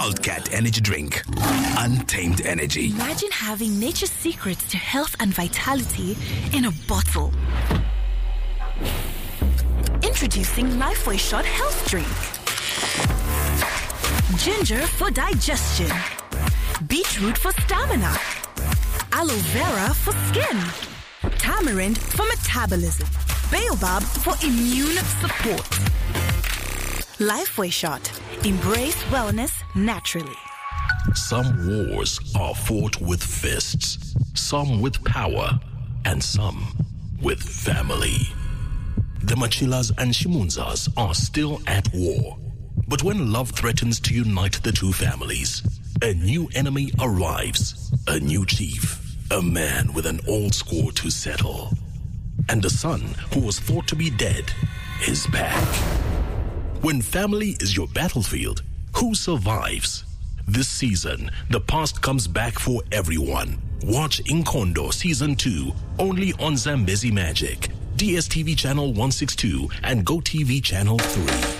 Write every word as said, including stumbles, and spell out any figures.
Wildcat Energy Drink. Untamed energy. Imagine having nature's secrets to health and vitality in a bottle. Introducing Lifeway Shot Health Drink. Ginger for digestion. Beetroot for stamina. Aloe vera for skin. Tamarind for metabolism. Baobab for immune support. Lifeway Shot. Embrace wellness naturally. Some wars are fought with fists, some with power, and some with family. The Machilas and Shimunzas are still at war. But when love threatens to unite the two families, a new enemy arrives, a new chief, a man with an old score to settle. And the son who was thought to be dead is back. When family is your battlefield, who survives? This season, the past comes back for everyone. Watch Inkondo Season two, only on Zambezi Magic, D S T V Channel one sixty-two and GoTV Channel three.